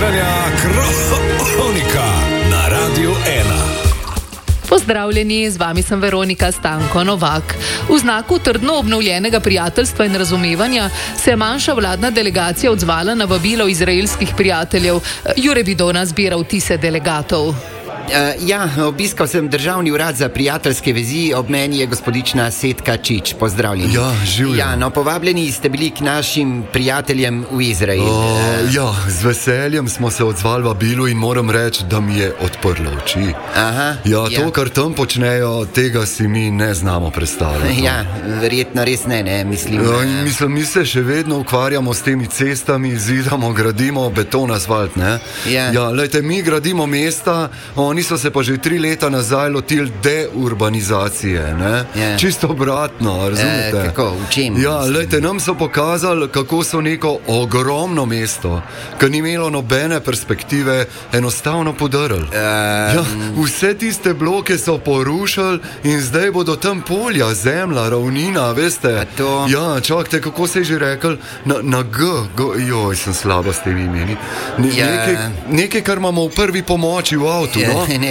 Jutranja kronika na Radiu 1. Pozdravljeni, z vami sem Veronika Stanko Novak. V znaku trdno obnovljenega prijateljstva in razumevanja se je manjša vladna delegacija odzvala na vabilo izraelskih prijateljev. Jure Vidona zbira vtise delegatov. Obiskal sem Državni urad za prijateljske vezi, ob meni je gospodična Setka Čič. Pozdravljeni. Živjo. Povabljeni ste bili k našim prijateljem v Izrael. Z veseljem smo se odzvali vabilu in moram reči, da mi je odprlo oči. To, kar tam počnejo, tega si mi ne znamo predstavljati. Verjetno res ne, mislim. Mi se še vedno ukvarjamo s temi cestami, zidamo, gradimo beton, asfalt, ne? Lejte, mi gradimo mesta, oni so se pa že 3 leta nazaj lotili deurbanizacije, ne? Čisto obratno, razumete? Kako, v čem? Lejte, nam so pokazali, kako so neko ogromno mesto, ki ni imelo nobene perspektive, enostavno podarili. Vse tiste bloke so porušili in zdaj bodo tam polja, zemlja, ravnina, veste? Čakajte, kako se je že rekel? Na G, sem slaba s temi imeni. Nekaj, kar imamo v prvi pomoči v avtu,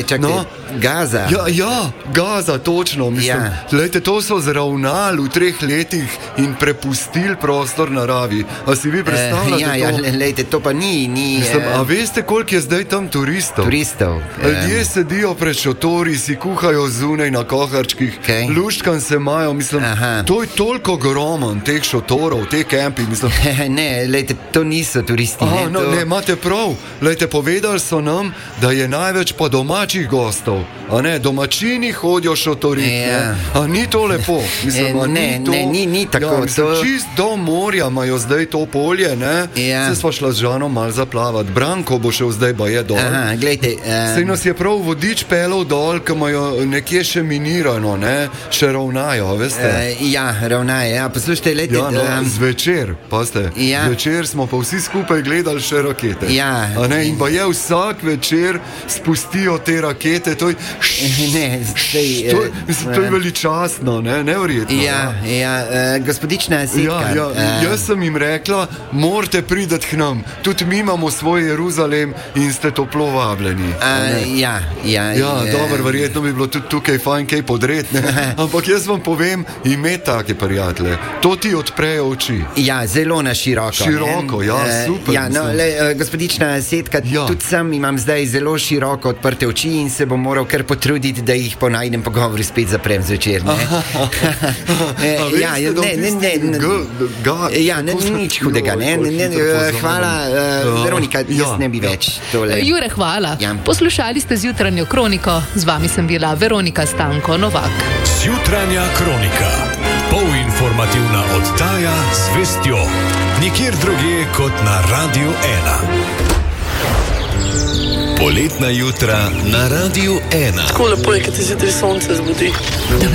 Gaza. Gaza, točno, mislim. Lejte, to so zravnali v 3 letih in prepustili prostor naravi. A si vi predstavljate to? Lejte, to pa ni. Mislim, a veste, koliko je zdaj tam turistov? Ljudje sedijo pred šotori, si kuhajo zunaj na koharčkih, luštkan se imajo, mislim, to je toliko ogromen, teh šotorov, teh kempi, mislim. Lejte, to niso turisti. Imate prav. Lejte, povedali so nam, da je največ pa domačih gostov, a ne, domačini hodijo šotoriti, a ni to lepo? Mislim, ni tako. Čist do morja imajo zdaj to polje, ne? Se sva šla z Žanom malo zaplavati. Branko bo šel zdaj baje dol. Sej nas je prav vodič pelov dol, ki imajo nekje še minirano, ne? Še ravnajo, veste? Ravnajo, poslušajte, lejte. Zvečer, pazite, zvečer smo pa vsi skupaj gledali še rakete. A ne, in baje vsak večer spustijo te rakete, to je veličastno, neverjetno. Gospodična Setka. Jaz sem jim rekla, morate priti k nam, tudi mi imamo svoj Jeruzalem in ste toplo vabljeni. Dobro, verjetno bi bilo tudi tukaj fajn kaj podreti, ampak jaz vam povem, ime take prijatelje, to ti odprejo oči. Zelo na široko. Super. Gospodična Setka, tudi sam imam zdaj zelo široko odprte oči in se bom moral kar potruditi, da jih po najnem pogovoru spet zaprem zvečer. Nič hudega. Hvala, Veronika, jaz ne bi več tole. Jure, hvala. Poslušali ste Zjutranjo kroniko, z vami sem bila Veronika Stanko Novak. Zjutranja kronika, polinformativna oddaja z vestjo, nikjer drugje kot na Radiu 1. Poletna jutra na Radiu 1. Tako lepo je, kad se zjutraj sonce zbudi.